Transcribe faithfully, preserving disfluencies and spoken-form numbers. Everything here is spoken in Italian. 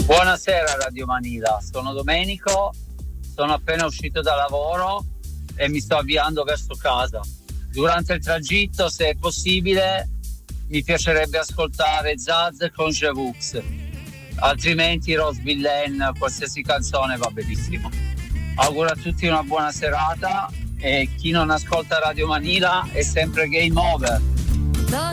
Buonasera Radio Manila, sono Domenico, sono appena uscito da lavoro e mi sto avviando verso casa. Durante il tragitto, se è possibile, mi piacerebbe ascoltare Zaz con Jevux, altrimenti Rose Villain, qualsiasi canzone va benissimo. Auguro a tutti una buona serata e chi non ascolta Radio Manila è sempre game over.